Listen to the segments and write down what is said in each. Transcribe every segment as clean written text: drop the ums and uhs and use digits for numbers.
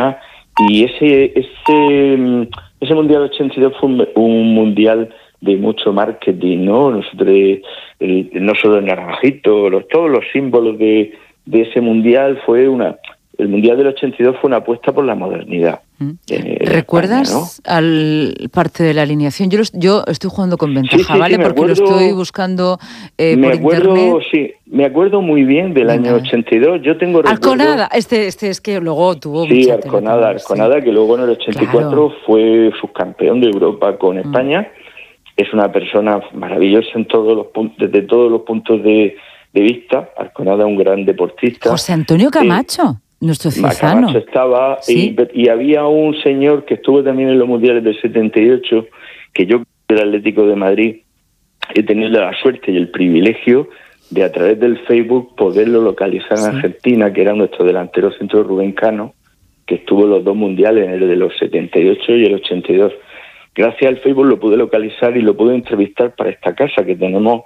España, y ese Mundial 82 fue un mundial de mucho marketing, ¿no? Nosotros, no solo el naranjito, todos los símbolos de ese mundial el Mundial del 82 fue una apuesta por la modernidad. ¿Recuerdas España, ¿no? al parte de la alineación? Yo estoy jugando con ventaja, ¿vale? Porque acuerdo, lo estoy buscando por internet. Sí, me acuerdo muy bien del año 82. Yo tengo Arconada, este es que luego tuvo mucha Arconada, que luego en el 84 fue subcampeón de Europa con España. Es una persona maravillosa en desde todos los puntos de vista. Arconada, un gran deportista. José Antonio Camacho. Nuestro Cizano. Camacho estaba, ¿sí? y había un señor que estuvo también en los mundiales del 78, que yo, del Atlético de Madrid, he tenido la suerte y el privilegio de, a través del Facebook, poderlo localizar en Argentina, que era nuestro delantero centro, Rubén Cano, que estuvo en los dos mundiales, en el de los 78 y el 82. Gracias al Facebook lo pude localizar y lo pude entrevistar para esta casa que tenemos.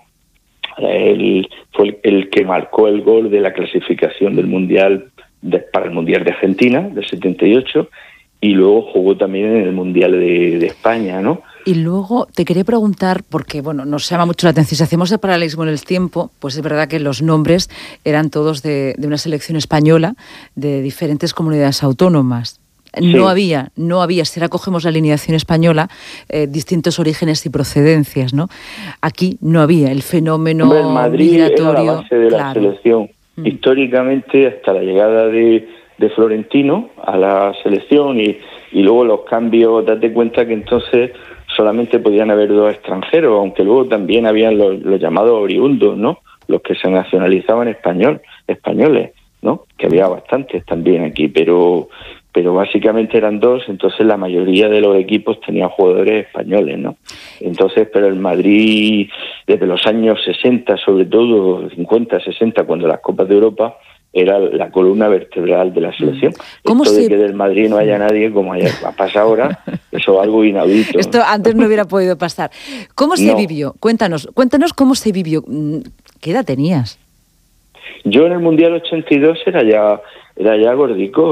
Fue el que marcó el gol de la clasificación del mundial para el Mundial de Argentina, del 78, y luego jugó también en el Mundial de España, ¿no? Y luego te quería preguntar, porque nos llama mucho la atención, si hacemos el paralelismo en el tiempo, pues es verdad que los nombres eran todos de una selección española, de diferentes comunidades autónomas. Sí. No había, si ahora cogemos la alineación española, distintos orígenes y procedencias, ¿no? Aquí no había el fenómeno Madrid migratorio. Era la base de la selección. Históricamente, hasta la llegada de Florentino a la selección y luego los cambios, date cuenta que entonces solamente podían haber 2 extranjeros, aunque luego también habían los llamados oriundos, ¿no? Los que se nacionalizaban españoles, ¿no? Que había bastantes también aquí, pero básicamente eran 2, entonces la mayoría de los equipos tenían jugadores españoles, ¿no? Entonces, pero el Madrid, desde los años 60, sobre todo 50, 60, cuando las Copas de Europa, era la columna vertebral de la selección. Que del Madrid no haya nadie, como pasa ahora, eso es algo inaudito. Esto antes no hubiera podido pasar. ¿Cómo se vivió? Cuéntanos cómo se vivió. ¿Qué edad tenías? Yo en el Mundial 82 era ya gordico,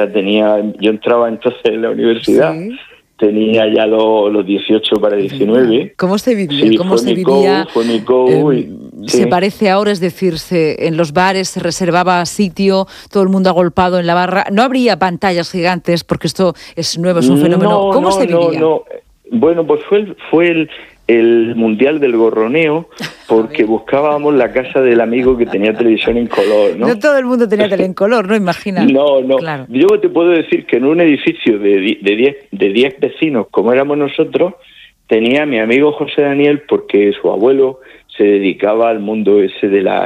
yo entraba entonces en la universidad, ¿sí? Tenía ya los 18 para 19. ¿Cómo se vivía? Sí, ¿Cómo se vivía? Fue mi co. ¿Se parece ahora? Es decir, en los bares se reservaba sitio, todo el mundo agolpado en la barra. No habría pantallas gigantes, porque esto es nuevo, es un fenómeno. ¿Cómo se vivía? No. Bueno, pues fue el Mundial del Gorroneo, porque buscábamos la casa del amigo que tenía televisión en color, ¿no? No todo el mundo tenía tele en color, ¿no? Imagina. No. Claro. Yo te puedo decir que en un edificio de 10 vecinos, como éramos nosotros, tenía a mi amigo José Daniel, porque su abuelo se dedicaba al mundo ese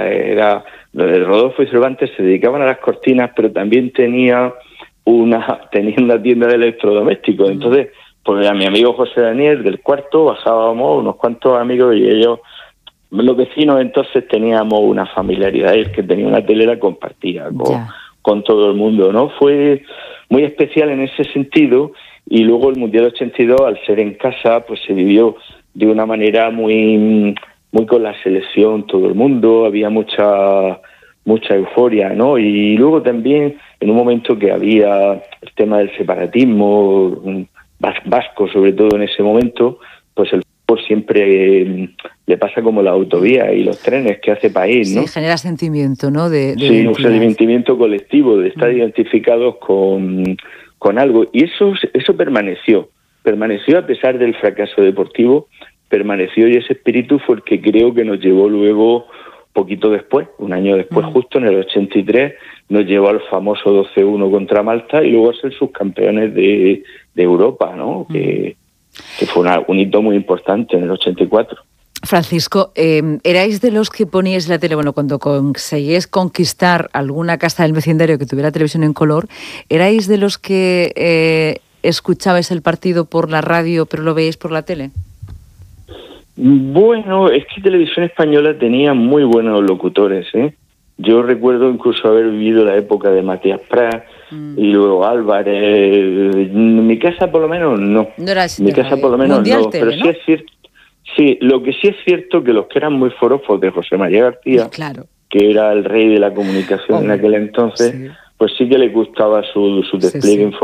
Rodolfo y Cervantes se dedicaban a las cortinas, pero también tenía una tienda de electrodomésticos. Entonces, pues a mi amigo José Daniel del cuarto bajábamos unos cuantos amigos y ellos, los vecinos, entonces teníamos una familiaridad. El que tenía una tele la compartía con todo el mundo, ¿no? Fue muy especial en ese sentido. Y luego el Mundial 82, al ser en casa, pues se vivió de una manera muy con la selección, todo el mundo, había mucha euforia, ¿no? Y luego también, en un momento que había el tema del separatismo vasco, sobre todo en ese momento, pues el fútbol siempre le pasa como la autovía y los trenes que hace país, ¿no? Sí, genera sentimiento, ¿no? Sí, un sentimiento colectivo, de estar identificados con algo. Y eso permaneció a pesar del fracaso deportivo, permaneció, y ese espíritu fue el que creo que nos llevó luego, poquito después, un año después, justo en el 83, nos llevó al famoso 12-1 contra Malta y luego a ser subcampeones de Europa, ¿no? Que fue un hito muy importante en el 84. Francisco, ¿erais de los que poníais la tele, cuando conseguíais conquistar alguna casa del vecindario que tuviera televisión en color, erais de los que escuchabais el partido por la radio pero lo veíais por la tele? Bueno, es que Televisión Española tenía muy buenos locutores, ¿eh? Yo recuerdo incluso haber vivido la época de Matías Prats y luego Álvarez. En mi casa por lo menos no. No era en mi casa por lo menos Mundial no. Tele, pero ¿no? sí es cierto. Sí, lo que sí es cierto que los que eran muy forofos de José María García, claro, que era el rey de la comunicación en aquel entonces, pues sí que le gustaba su despliegue informativo.